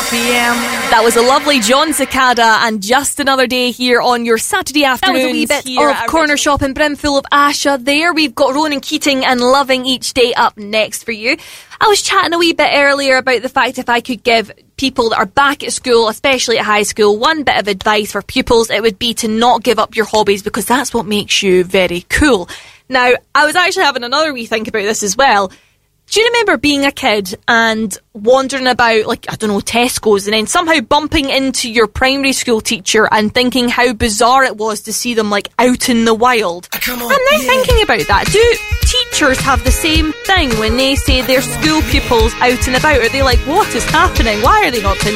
p.m. That was a lovely John Cicada and Just Another Day here on your Saturday afternoon. That was a wee bit of Corner Shop and Brimful of Asha there. We've got Ronan Keating and Loving Each Day up next for you. I was chatting a wee bit earlier about the fact if I could give people that are back at school, especially at high school, one bit of advice for pupils, it would be to not give up your hobbies, because that's what makes you very cool. Now, I was actually having another wee think about this as well. Do you remember being a kid and wandering about, like, I don't know, Tesco's, and then somehow bumping into your primary school teacher and thinking how bizarre it was to see them, like, out in the wild? Come on, I'm now thinking about that. Do teachers have the same thing when they say their school pupils out and about? Are they like, what is happening? Why are they not in